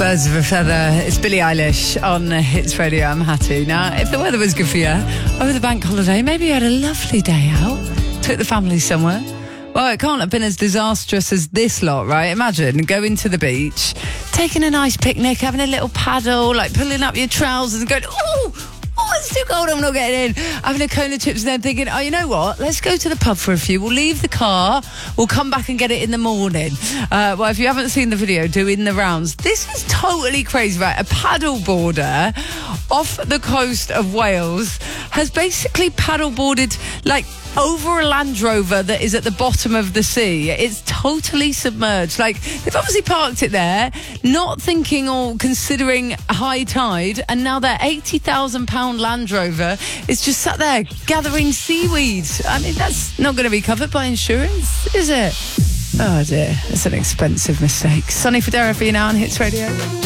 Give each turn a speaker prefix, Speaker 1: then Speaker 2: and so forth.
Speaker 1: Birds of a Feather. It's Billie Eilish on Hits Radio. I'm Hattie. Now, if the weather was good for you over the bank holiday, maybe you had a lovely day out, took the family somewhere. Well, it can't have been as disastrous as this lot, right? Imagine going to the beach, taking a nice picnic, having a little paddle, like pulling up your trousers and going, oh, it's too cold, I'm not getting in. Having a cone of chips and then thinking, oh, you know what? Let's go to the pub for a few. We'll leave the car. We'll come back and get it in the morning. Well, if you haven't seen the video, doing the rounds. This is totally crazy, right? A paddle boarder off the coast of Wales has basically paddleboarded, like, over a Land Rover that is at the bottom of the sea. It's totally submerged. Like, they've obviously parked it there, not thinking or considering high tide, and now their £80,000 Land Rover is just sat there gathering seaweed. I mean, that's not going to be covered by insurance, is it? Oh dear, it's an expensive mistake. Sonny Fodera for you now on Hits Radio.